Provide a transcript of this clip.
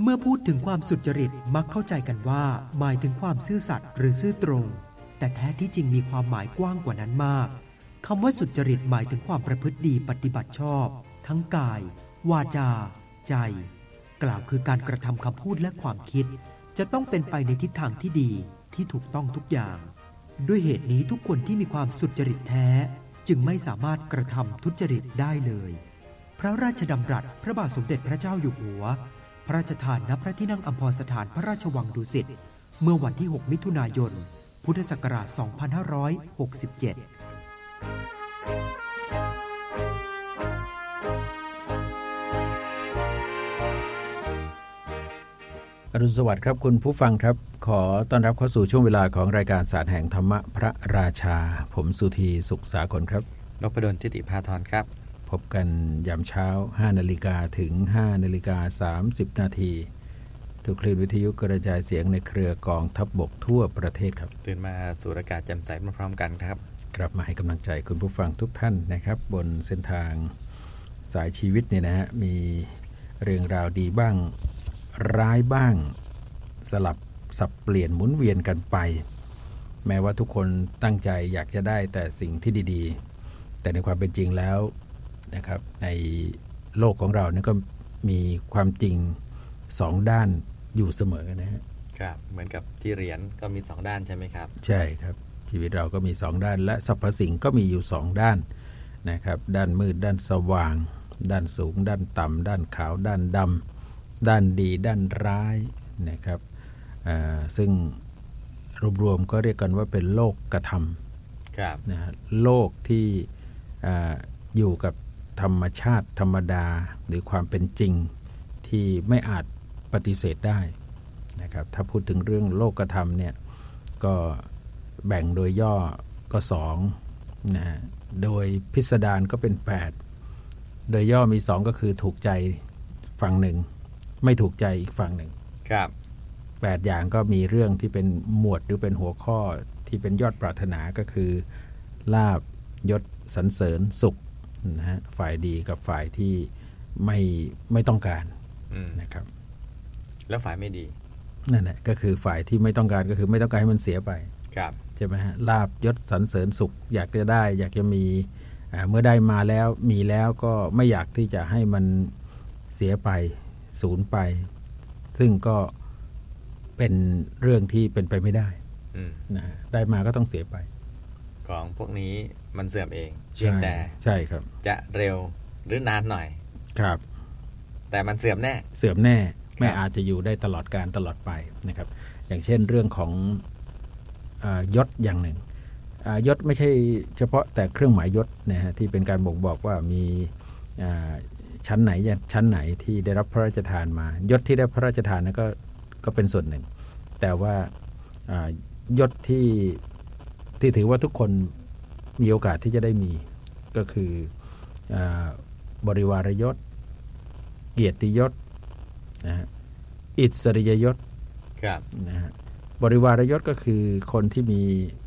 เมื่อพูดถึงความสุจริตมักเข้าใจกันว่าหมายถึงความซื่อสัตย์หรือซื่อตรงแต่แท้ที่จริงมีความหมายกว้างกว่านั้นมากคำว่าสุจริตหมายถึงความประพฤติดีปฏิบัติชอบทั้งกายวาจาใจกล่าวคือการกระทำคำพูดและความคิดจะต้องเป็นไปในทิศทางที่ดีที่ถูกต้องทุกอย่างด้วยเหตุนี้ทุกคนที่มีความสุจริตแท้จึงไม่สามารถกระทำทุจริตได้เลยพระราชดำรัสพระบาทสมเด็จพระเจ้าอยู่หัวพระราชทานณพระที่นั่งอัมพรสถานพระราชวังดุสิตเมื่อวันที่6มิถุนายนพุทธศักราช2567 อรุณสวัสดิ์ครับคุณผู้ฟังครับขอต้อนรับเข้าสู่ช่วงเวลาของรายการศาสตร์แห่งธรรมะพระราชาผมสุธีสุขสาคลครับนพดลทิติภาธรครับพบกันยามเช้า 5:00 นถึง 5:30 นทุกคลื่นวิทยุกระจายเสียงในเครือกองทัพบกทั่วประเทศครับตื่นมาสูดอากาศแจ่มใสมาพร้อมกันครับกลับมาให้กำลังใจคุณผู้ฟังทุกท่านนะครับบนเส้นทางสายชีวิตเนี่ยนะฮะมีเรื่องราวดีบ้างร้ายบ้างสลับสับเปลี่ยนหมุนเวียนกันไปแม้ว่าทุกคนตั้งใจอยากจะได้แต่สิ่งที่ดีๆแต่ในความเป็นจริงแล้วนะครับในโลกของเราเนี่ยก็มีความจริง2ด้านอยู่เสมอนะฮะครับเหมือนกับที่เหรียญก็มี2ด้านใช่ไหมครับใช่ครับชีวิตเราก็มี2ด้านและสรรพสิ่งก็มีอยู่2ด้านนะครับด้านมืดด้านสว่างด้านสูงด้านต่ำด้านขาวด้านดำด้านดีด้านร้ายนะครับซึ่งรวมๆก็เรียกกันว่าเป็นโลกกธรรมนะฮะโลกที่อยู่กับธรรมชาติธรรมดาหรือความเป็นจริงที่ไม่อาจปฏิเสธได้นะครับถ้าพูดถึงเรื่องโลกธรรมเนี่ยก็แบ่งโดยย่อก็2นะฮะโดยพิสดารก็เป็น8โดยย่อมี2ก็คือถูกใจฝั่งหนึ่งไม่ถูกใจอีกฝั่งหนึ่งครับ 8อย่างก็มีเรื่องที่เป็นหมวดหรือเป็นหัวข้อที่เป็นยอดปรารถนาก็คือลาภยศสรรเสริญสุขนะฮะฝ่ายดีกับฝ่ายที่ไม่ต้องการนะครับแล้วฝ่ายไม่ดีนั่นแหละก็คือฝ่ายที่ไม่ต้องการก็คือไม่ต้องการให้มันเสียไปครับใช่ไหมฮะลาภยศสรรเสริญสุขอยากจะได้อยากจะมีเมื่อได้มาแล้วมีแล้วก็ไม่อยากที่จะให้มันเสียไปสูญไปซึ่งก็เป็นเรื่องที่เป็นไปไม่ได้นะได้มาก็ต้องเสียไปของพวกนี้มันเสื่อมเองเพียงแต่ใช่ครับจะเร็วหรือนานหน่อยครับแต่มันเสื่อมแน่ไม่อาจจะอยู่ได้ตลอดกาลตลอดไปนะครับอย่างเช่นเรื่องของยศอย่างหนึ่งยศไม่ใช่เฉพาะแต่เครื่องหมายยศนะฮะที่เป็นการบ่งบอกว่ามีชั้นไหนที่ได้รับพระราชทานมายศที่ได้พระราชทานนั้นก็เป็นส่วนหนึ่งแต่ว่ายศที่ถือว่าทุกคนมีโอกาสที่จะได้มีก็คือบริวารยศเกียรติยศนะฮะอิสริยยศนะฮะบริวารยศก็คือคนที่มี